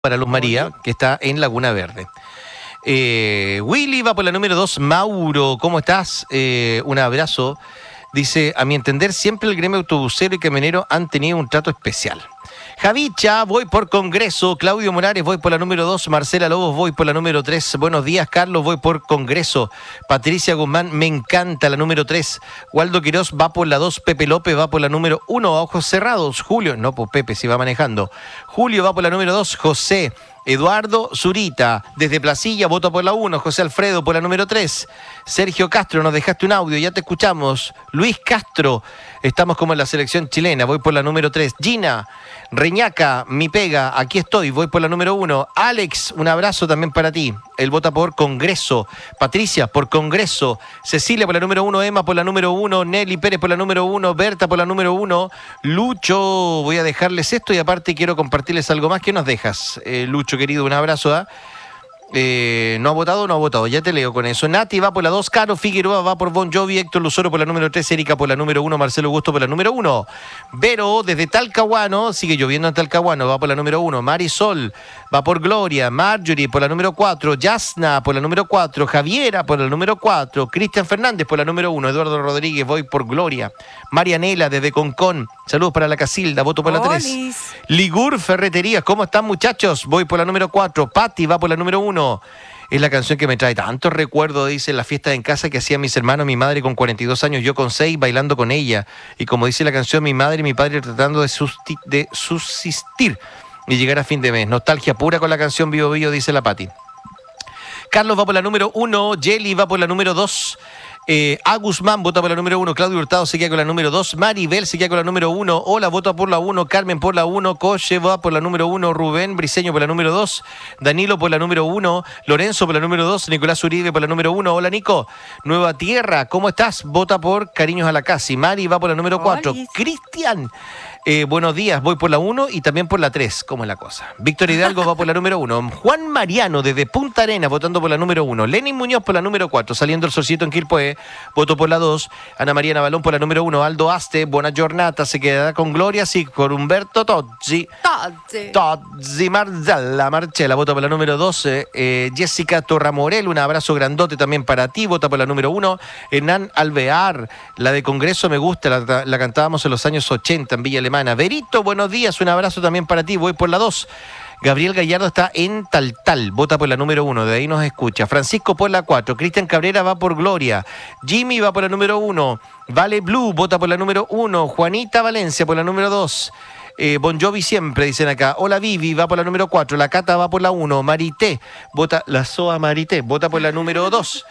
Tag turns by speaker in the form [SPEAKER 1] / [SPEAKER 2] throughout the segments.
[SPEAKER 1] para Luz María, que está en Laguna Verde. Willy va por la número 2. Mauro, ¿cómo estás? Un abrazo. Dice, a mi entender, siempre el gremio autobusero y camionero han tenido un trato especial. Javicha, voy por Congreso. Claudio Morales, voy por la número 2. Marcela Lobos, voy por la número 3. Buenos días, Carlos, voy por Congreso. Patricia Guzmán, me encanta la número 3. Waldo Quiroz va por la 2. Pepe López va por la número 1. A ojos cerrados. Julio, no, pues Pepe si va manejando. Julio va por la número 2. José. Eduardo Zurita, desde Placilla, voto por la 1. José Alfredo por la número 3. Sergio Castro, nos dejaste un audio, ya te escuchamos. Luis Castro, estamos como en la selección chilena, voy por la número 3. Gina Reñaca, mi pega, aquí estoy, voy por la número 1. Alex, un abrazo también para ti. Él vota por Congreso. Patricia, por Congreso. Cecilia por la número 1. Emma por la número 1. Nelly Pérez por la número 1. Berta por la número 1. Lucho, voy a dejarles esto y aparte quiero compartirles algo más. ¿Qué nos dejas, Lucho, querido? Un abrazo. ¿No ha votado? Ya te leo con eso. Nati va por la 2, Caro Figueroa va por Bon Jovi, Héctor Luzoro por la número 3, Erika por la número 1, Marcelo Augusto por la número 1. Vero, desde Talcahuano, sigue lloviendo en Talcahuano, va por la número 1. Marisol va por Gloria. Marjorie por la número 4. Yasna por la número 4. Javiera por la número 4. Cristian Fernández por la número 1. Eduardo Rodríguez, voy por Gloria. Marianela desde Concón, saludos para la Casilda, voto por la 3. Ligur Ferreterías, ¿cómo están, muchachos? Voy por la número 4. Patti va por la número 1. Es la canción que me trae tantos recuerdos, dice, la fiesta en casa que hacían mis hermanos, mi madre con 42 años, yo con 6, bailando con ella. Y como dice la canción, mi madre y mi padre tratando de subsistir y llegar a fin de mes. Nostalgia pura con la canción Vivo Vivo, dice la Pati. Carlos va por la número 1, Jelly va por la número 2. A Guzmán vota por la número 1, Claudio Hurtado se queda con la número 2, Maribel se queda con la número 1, Hola vota por la 1, Carmen por la 1, Coche va por la número 1, Rubén Briceño por la número 2, Danilo por la número 1, Lorenzo por la número 2, Nicolás Uribe por la número 1, hola Nico, Nueva Tierra, ¿cómo estás? Vota por Cariños a la Casi, Mari va por la número 4, Cristian, buenos días, voy por la 1 y también por la 3, ¿cómo es la cosa? Víctor Hidalgo va por la número 1, Juan Mariano desde Punta Arenas votando por la número 1, Lenin Muñoz por la número 4, saliendo el solcito en Quilpué, voto por la 2, Ana María Navalón por la número 1, Aldo Aste, buena jornada, se quedará con Gloria, sí, por Humberto Tozzi, Marcela, vota por la número 2, Jessica Torramorel, un abrazo grandote también para ti, vota por la número 1, Hernán Alvear, la de Congreso me gusta, la cantábamos en los años 80 en Villa Alemana. Verito, buenos días, un abrazo también para ti, voy por la 2. Gabriel Gallardo está en Taltal, vota por la número 1, de ahí nos escucha. Francisco por la 4, Cristian Cabrera va por Gloria, Jimmy va por la número 1, Vale Blue vota por la número 1, Juanita Valencia por la número 2, Bon Jovi siempre, dicen acá. Hola Vivi va por la número 4, la Cata va por la 1, Marité, vota, la Soa Marité, vota por la número 2,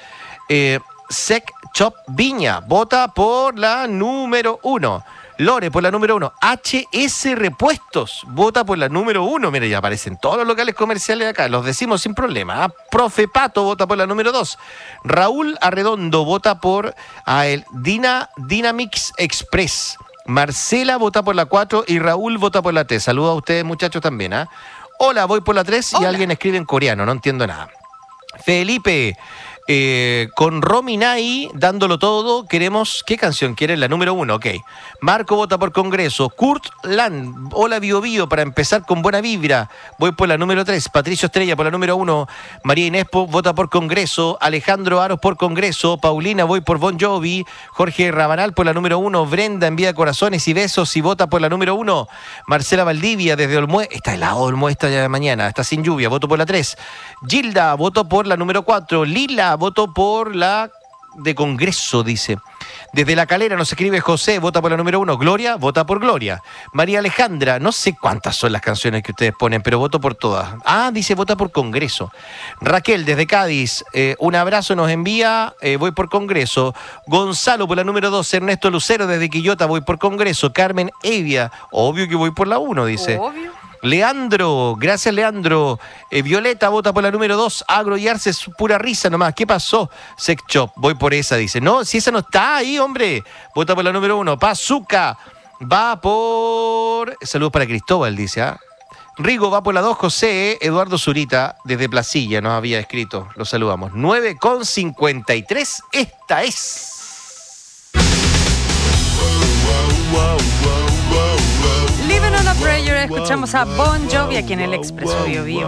[SPEAKER 1] Sec Chop Viña, vota por la número 1. Lore por la número 1. HS Repuestos vota por la número 1. Mira, ya aparecen todos los locales comerciales acá. Los decimos sin problema. Profe Pato vota por la número 2. Raúl Arredondo vota por el Dynamix Express. Marcela vota por la 4 y Raúl vota por la 3. Saludos a ustedes, muchachos, también. Hola, voy por la 3 y alguien escribe en coreano. No entiendo nada. Felipe... con Rominay dándolo todo, queremos, ¿qué canción quieren? La número 1, ok. Marco vota por Congreso. Kurt Land, hola Bio Bio, para empezar con buena vibra, voy por la número 3. Patricio Estrella por la número 1. María Inés vota por Congreso. Alejandro Aros por Congreso. Paulina, voy por Bon Jovi. Jorge Rabanal por la número 1. Brenda envía corazones y besos y vota por la número 1. Marcela Valdivia desde Olmué, está helado Olmué esta ya de mañana, está sin lluvia, voto por la 3. Gilda, voto por la número 4. Lila, voto por la de Congreso, dice. Desde La Calera nos escribe José, vota por la número 1. Gloria, vota por Gloria. María Alejandra, no sé cuántas son las canciones que ustedes ponen, pero voto por todas. Dice, vota por Congreso. Raquel, desde Cádiz, un abrazo nos envía, voy por Congreso. Gonzalo por la número 2. Ernesto Lucero desde Quillota, voy por Congreso. Carmen Evia, obvio que voy por la 1, dice. Obvio. Leandro, gracias Leandro. Violeta vota por la número 2. Agro y Arce es pura risa nomás. ¿Qué pasó? Sex Shop, voy por esa, dice. No, si esa no está ahí, hombre. Vota por la número 1. Pazuca va por... Saludos para Cristóbal, dice. Rigo va por la 2. José Eduardo Zurita desde Placilla nos había escrito. Lo saludamos. 9:53. Esta es...
[SPEAKER 2] Living on a Prayer. Escuchamos a Bon Jovi aquí en el Expreso Bio Bio.